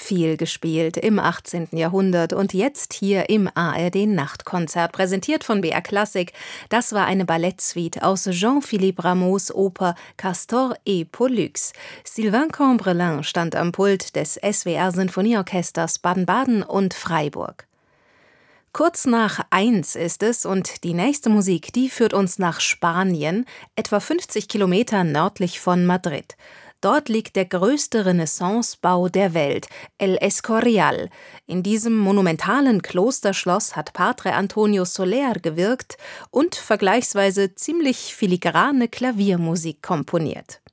viel gespielt im 18. Jahrhundert und jetzt hier im ARD-Nachtkonzert, präsentiert von BR Klassik. Das war eine Ballettsuite aus Jean-Philippe Rameaus Oper Castor et Pollux. Sylvain Cambrelin stand am Pult des SWR-Sinfonieorchesters Baden-Baden und Freiburg. Kurz nach 1 ist es und die nächste Musik, die führt uns nach Spanien, etwa 50 Kilometer nördlich von Madrid. Dort liegt der größte Renaissancebau der Welt, El Escorial. In diesem monumentalen Klosterschloss hat Padre Antonio Soler gewirkt und vergleichsweise ziemlich filigrane Klaviermusik komponiert.